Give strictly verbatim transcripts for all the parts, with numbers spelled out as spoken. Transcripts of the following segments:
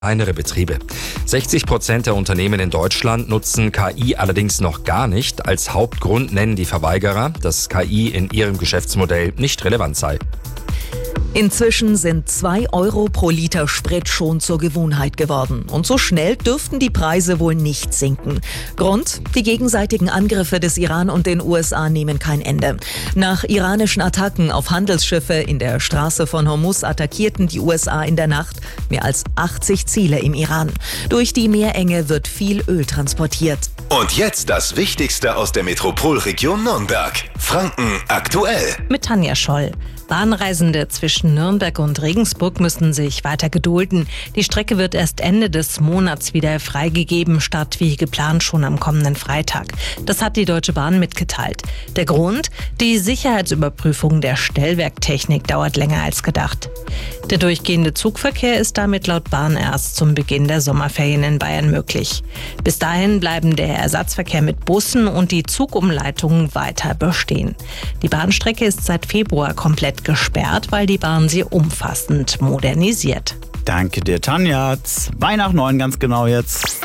Kleinere Betriebe. sechzig Prozent der Unternehmen in Deutschland nutzen K I allerdings noch gar nicht. Als Hauptgrund nennen die Verweigerer, dass K I in ihrem Geschäftsmodell nicht relevant sei. Inzwischen sind zwei Euro pro Liter Sprit schon zur Gewohnheit geworden. Und so schnell dürften die Preise wohl nicht sinken. Grund? Die gegenseitigen Angriffe des Iran und den U S A nehmen kein Ende. Nach iranischen Attacken auf Handelsschiffe in der Straße von Hormuz attackierten die U S A in der Nacht mehr als achtzig Ziele im Iran. Durch die Meerenge wird viel Öl transportiert. Und jetzt das Wichtigste aus der Metropolregion Nürnberg. Franken aktuell. Mit Tanja Scholl. Bahnreisende zwischen Nürnberg und Regensburg müssen sich weiter gedulden. Die Strecke wird erst Ende des Monats wieder freigegeben, statt wie geplant schon am kommenden Freitag. Das hat die Deutsche Bahn mitgeteilt. Der Grund? Die Sicherheitsüberprüfung der Stellwerktechnik dauert länger als gedacht. Der durchgehende Zugverkehr ist damit laut Bahn erst zum Beginn der Sommerferien in Bayern möglich. Bis dahin bleiben der Ersatzverkehr mit Bussen und die Zugumleitungen weiter bestehen. Die Bahnstrecke ist seit Februar komplett gesperrt, weil die Bahn sie umfassend modernisiert. Danke dir, Tanja. Zwei nach neun ganz genau jetzt.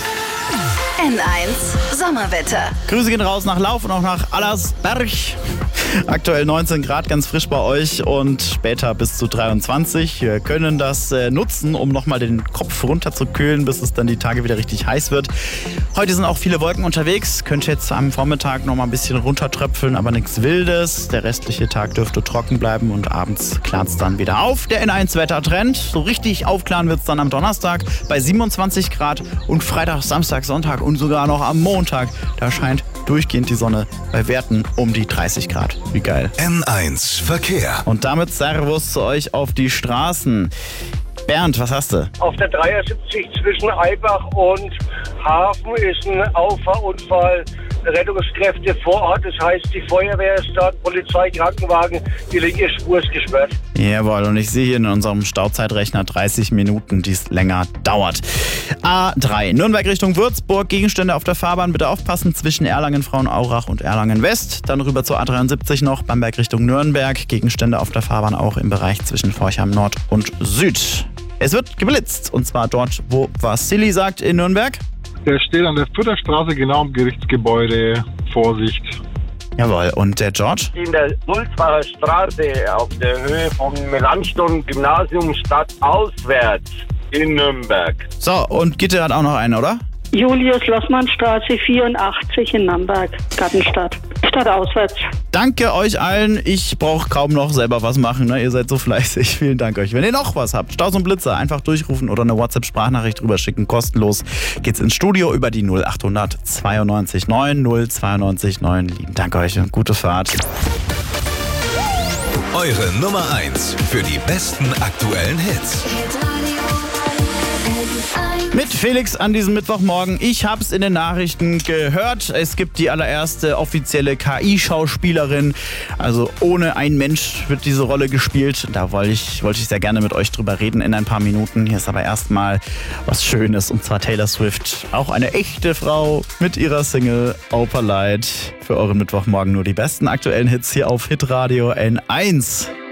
N eins Sommerwetter. Grüße gehen raus nach Lauf und auch nach Allersberg. Aktuell neunzehn Grad, ganz frisch bei euch und später bis zu dreiundzwanzig. Wir können das äh, nutzen, um nochmal den Kopf runterzukühlen, bis es dann die Tage wieder richtig heiß wird. Heute sind auch viele Wolken unterwegs. Könnte jetzt am Vormittag nochmal ein bisschen runtertröpfeln, aber nichts Wildes. Der restliche Tag dürfte trocken bleiben und abends klart es dann wieder auf. Der N eins Wettertrend. So richtig aufklaren wird es dann am Donnerstag bei siebenundzwanzig Grad und Freitag, Samstag, Sonntag und sogar noch am Montag. Da scheint durchgehend die Sonne bei Werten um die dreißig Grad. Wie geil. N eins Verkehr. Und damit Servus zu euch auf die Straßen. Bernd, was hast du? Auf der dreiundsiebzig zwischen Eibach und Hafen ist ein Auffahrunfall. Rettungskräfte vor Ort, das heißt, die Feuerwehr ist da, Polizei, Krankenwagen, die linke Spur ist gesperrt. Jawohl, und ich sehe hier in unserem Stauzeitrechner dreißig Minuten, die es länger dauert. A drei, Nürnberg Richtung Würzburg, Gegenstände auf der Fahrbahn, bitte aufpassen, zwischen Erlangen, Frauenaurach und Erlangen West. Dann rüber zur A dreiundsiebzig noch, Bamberg Richtung Nürnberg, Gegenstände auf der Fahrbahn auch im Bereich zwischen Forchheim Nord und Süd. Es wird geblitzt, und zwar dort, wo Vassili sagt, in Nürnberg. Der steht an der Futterstraße, genau am Gerichtsgebäude. Vorsicht. Jawohl, und der George? In der Sulzbacher Straße auf der Höhe vom Melanchthon-Gymnasium stadtauswärts in Nürnberg. So, und Gitte hat auch noch einen, oder? Julius-Lossmann-Straße vierundachtzig in Nürnberg, Gartenstadt. Stadtauswärts. Danke euch allen. Ich brauche kaum noch selber was machen. Ne? Ihr seid so fleißig. Vielen Dank euch. Wenn ihr noch was habt, Staus und Blitzer, einfach durchrufen oder eine WhatsApp-Sprachnachricht rüberschicken. Kostenlos geht's ins Studio über die null achthundert zweiundneunzig neun null zweiundneunzig neun. Lieben Dank euch und gute Fahrt. Eure Nummer eins für die besten aktuellen Hits. Mit Felix an diesem Mittwochmorgen. Ich hab's in den Nachrichten gehört. Es gibt die allererste offizielle K I-Schauspielerin. Also ohne ein Mensch wird diese Rolle gespielt. Da wollte ich, wollte ich sehr gerne mit euch drüber reden in ein paar Minuten. Hier ist aber erstmal was Schönes, und zwar Taylor Swift. Auch eine echte Frau mit ihrer Single Opalite. Für euren Mittwochmorgen nur die besten aktuellen Hits hier auf Hitradio N eins.